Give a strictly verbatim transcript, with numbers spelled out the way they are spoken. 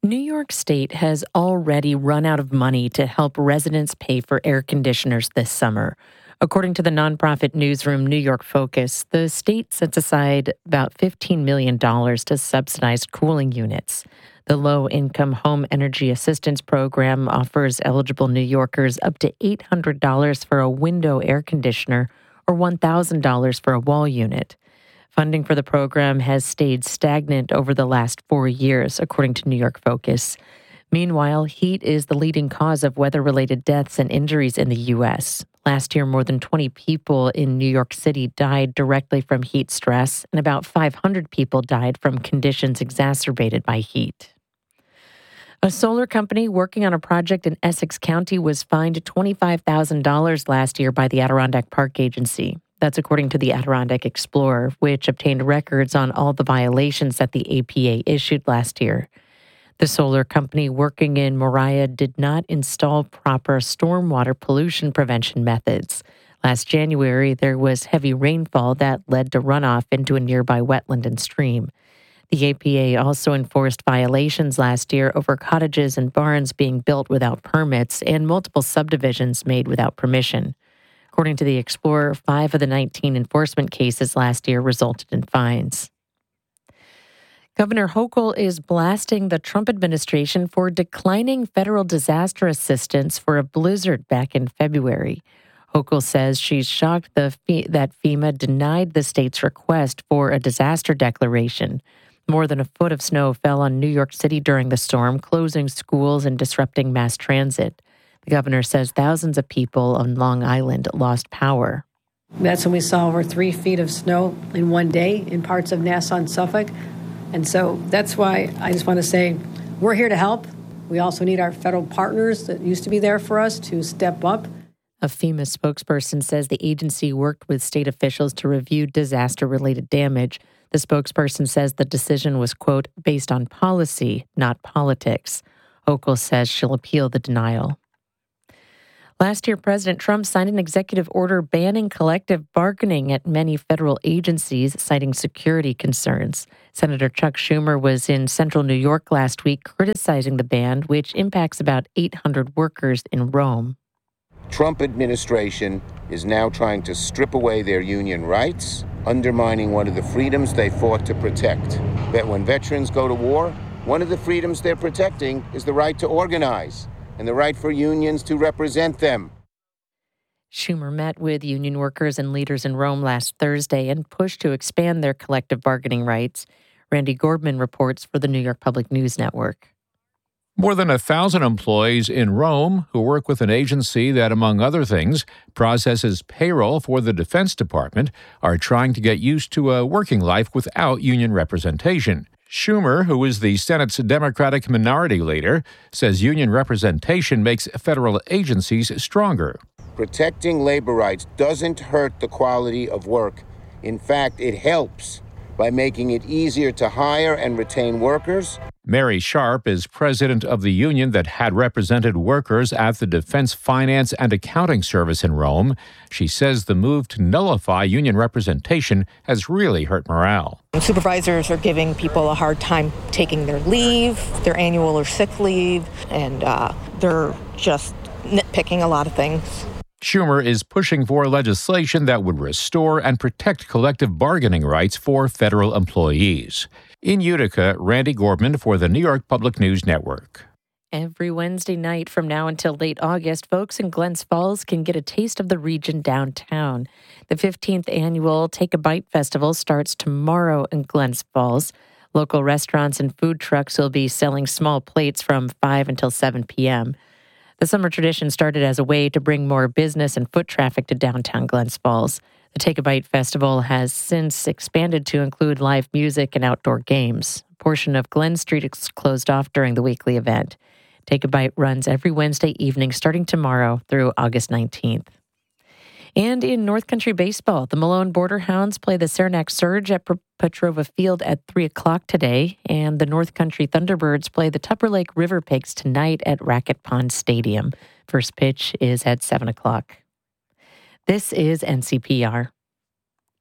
New York State has already run out of money to help residents pay for air conditioners this summer. According to the nonprofit newsroom New York Focus, the state sets aside about fifteen million dollars to subsidize cooling units. The Low-Income Home Energy Assistance Program offers eligible New Yorkers up to eight hundred dollars for a window air conditioner or one thousand dollars for a wall unit. Funding for the program has stayed stagnant over the last four years, according to New York Focus. Meanwhile, heat is the leading cause of weather-related deaths and injuries in the U S. Last year, more than twenty people in New York City died directly from heat stress, and about five hundred people died from conditions exacerbated by heat. A solar company working on a project in Essex County was fined twenty-five thousand dollars last year by the Adirondack Park Agency. That's according to the Adirondack Explorer, which obtained records on all the violations that the A P A issued last year. The solar company working in Moriah did not install proper stormwater pollution prevention methods. Last January, there was heavy rainfall that led to runoff into a nearby wetland and stream. The A P A also enforced violations last year over cottages and barns being built without permits and multiple subdivisions made without permission. According to the Explorer, five of the nineteen enforcement cases last year resulted in fines. Governor Hochul is blasting the Trump administration for declining federal disaster assistance for a blizzard back in February. Hochul says she's shocked the fee- that FEMA denied the state's request for a disaster declaration. More than a foot of snow fell on New York City during the storm, closing schools and disrupting mass transit. The governor says thousands of people on Long Island lost power. That's when we saw over three feet of snow in one day in parts of Nassau and Suffolk. And so that's why I just want to say we're here to help. We also need our federal partners that used to be there for us to step up. A FEMA spokesperson says the agency worked with state officials to review disaster-related damage. The spokesperson says the decision was, quote, based on policy, not politics. Hochul says she'll appeal the denial. Last year, President Trump signed an executive order banning collective bargaining at many federal agencies, citing security concerns. Senator Chuck Schumer was in central New York last week criticizing the ban, which impacts about eight hundred workers in Rome. Trump administration is now trying to strip away their union rights, undermining one of the freedoms they fought to protect. That when veterans go to war, one of the freedoms they're protecting is the right to organize and the right for unions to represent them. Schumer met with union workers and leaders in Rome last Thursday and pushed to expand their collective bargaining rights. Randy Gordman reports for the New York Public News Network. More than a thousand employees in Rome who work with an agency that, among other things, processes payroll for the Defense Department are trying to get used to a working life without union representation. Schumer, who is the Senate's Democratic minority leader, says union representation makes federal agencies stronger. Protecting labor rights doesn't hurt the quality of work. In fact, it helps by making it easier to hire and retain workers. Mary Sharp is president of the union that had represented workers at the Defense Finance and Accounting Service in Rome. She says the move to nullify union representation has really hurt morale. Supervisors are giving people a hard time taking their leave, their annual or sick leave, and uh, they're just nitpicking a lot of things. Schumer is pushing for legislation that would restore and protect collective bargaining rights for federal employees. In Utica, Randy Gordman for the New York Public News Network. Every Wednesday night from now until late August, folks in Glens Falls can get a taste of the region downtown. The fifteenth annual Take a Bite Festival starts tomorrow in Glens Falls. Local restaurants and food trucks will be selling small plates from five until seven p.m. The summer tradition started as a way to bring more business and foot traffic to downtown Glens Falls. The Take a Bite Festival has since expanded to include live music and outdoor games. A portion of Glen Street is closed off during the weekly event. Take a Bite runs every Wednesday evening starting tomorrow through August nineteenth. And in North Country baseball, the Malone Borderhounds play the Saranac Surge at Petrova Field at three o'clock today, and the North Country Thunderbirds play the Tupper Lake River Pigs tonight at Racket Pond Stadium. First pitch is at seven o'clock. This is N C P R.